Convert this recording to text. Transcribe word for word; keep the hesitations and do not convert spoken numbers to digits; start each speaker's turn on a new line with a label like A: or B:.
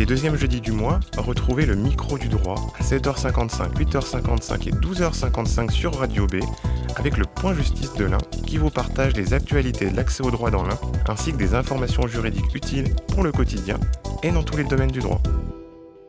A: Les deuxièmes jeudis du mois, retrouvez le micro du droit à sept heures cinquante-cinq, huit heures cinquante-cinq et douze heures cinquante-cinq sur Radio B avec le Point Justice de l'Ain qui vous partage les actualités de l'accès au droit dans l'Ain ainsi que des informations juridiques utiles pour le quotidien et dans tous les domaines du droit.